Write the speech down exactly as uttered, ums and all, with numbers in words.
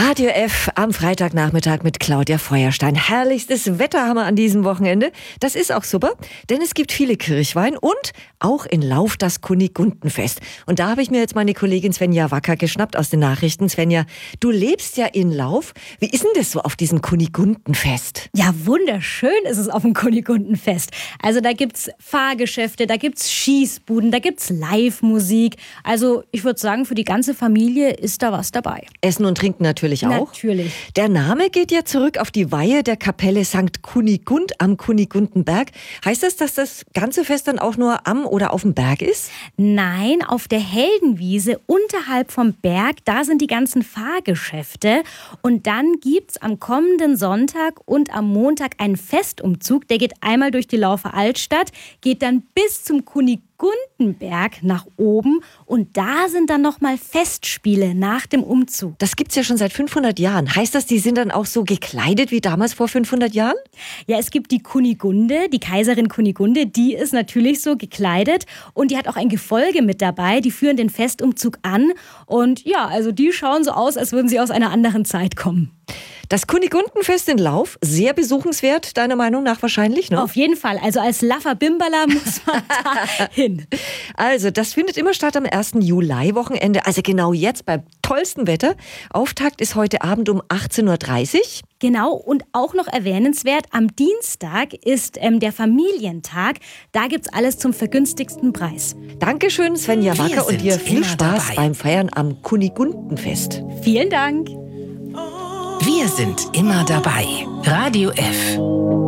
Radio F am Freitagnachmittag mit Claudia Feuerstein. Herrlichstes Wetter haben wir an diesem Wochenende. Das ist auch super, denn es gibt viele Kirchwein und auch in Lauf das Kunigundenfest. Und da habe ich mir jetzt meine Kollegin Svenja Wacker geschnappt aus den Nachrichten. Svenja, du lebst ja in Lauf. Wie ist denn das so auf diesem Kunigundenfest? Ja, wunderschön ist es auf dem Kunigundenfest. Also da gibt's Fahrgeschäfte, da gibt's Schießbuden, da gibt's Live-Musik. Also ich würde sagen, für die ganze Familie ist da was dabei. Essen und Trinken natürlich auch. Natürlich. Der Name geht ja zurück auf die Weihe der Kapelle Sankt Kunigund am Kunigundenberg. Heißt das, dass das ganze Fest dann auch nur am oder auf dem Berg ist? Nein, auf der Heldenwiese unterhalb vom Berg, da sind die ganzen Fahrgeschäfte. Und dann gibt's am kommenden Sonntag und am Montag einen Festumzug. Der geht einmal durch die Laufer Altstadt, geht dann bis zum Kunigundenberg nach oben. Und da sind dann nochmal Festspiele nach dem Umzug. Das gibt's ja schon seit fünfhundert Jahren. Heißt das, die sind dann auch so gekleidet wie damals vor fünfhundert Jahren? Ja, es gibt die Kunigunde, die Kaiserin Kunigunde, die ist natürlich so gekleidet und die hat auch ein Gefolge mit dabei, die führen den Festumzug an und ja, also die schauen so aus, als würden sie aus einer anderen Zeit kommen. Das Kunigundenfest in Lauf, sehr besuchenswert, deiner Meinung nach wahrscheinlich, ne? Auf jeden Fall, also als Laffer Bimbala muss man da hin. Also, das findet immer statt am ersten Juli-Wochenende, also genau jetzt beim tollsten Wetter. Auftakt ist heute Abend um achtzehn Uhr dreißig. Genau, und auch noch erwähnenswert, am Dienstag ist ähm, der Familientag. Da gibt's alles zum vergünstigsten Preis. Dankeschön, Svenja Wacker, und dir viel Spaß dabei. beim Feiern am Kunigundenfest. Vielen Dank. Wir sind immer dabei. Radio F.